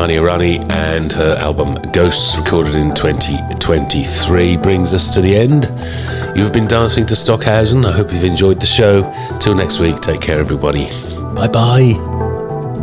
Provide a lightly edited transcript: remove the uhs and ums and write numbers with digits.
Hani Arani and her album Ghosts, recorded in 2023, brings us to the end. You've been dancing to Stockhausen. I hope you've enjoyed the show. Till next week, take care, everybody. Bye-bye.